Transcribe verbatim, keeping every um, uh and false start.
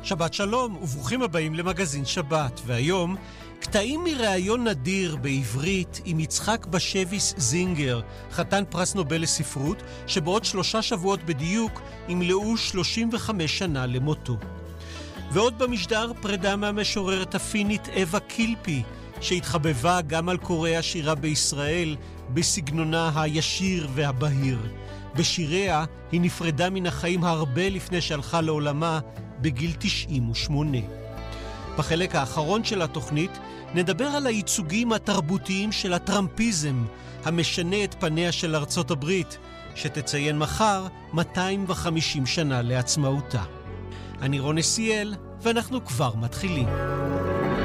שבת שלום וברוכים הבאים למגזין שבת, והיום קטעים מראיון נדיר בעברית עם יצחק בשביס זינגר, חתן פרס נובל לספרות, שבעוד שלושה שבועות בדיוק ימלאו שלושים וחמש שנה למותו. ועוד במשדר פרידה מהמשוררת הפינית אווה קילפי, שהתחבבה גם על קוראי השירה בישראל בסגנונה הישיר והבהיר. בשיריה היא נפרדה מן החיים הרבה לפני שהלכה לעולמה בגיל תשעים ושמונה. בחלק האחרון של התוכנית נדבר על הייצוגים התרבותיים של הטראמפיזם, המשנה את פניה של ארצות הברית, שתציין מחר מאתיים וחמישים שנה לעצמאותה. אני רון נסיאל, ואנחנו כבר מתחילים.